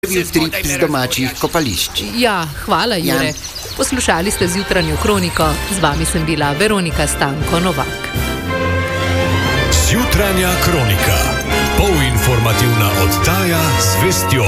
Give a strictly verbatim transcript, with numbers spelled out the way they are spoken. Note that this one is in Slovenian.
prvi utrip z domačih kopališč. Ja, hvala, Jure. Ja. Poslušali ste Zjutranjo kroniko, z vami sem bila Veronika Stanko Novak. Zjutranja kronika, polinformativna oddaja z vestjo.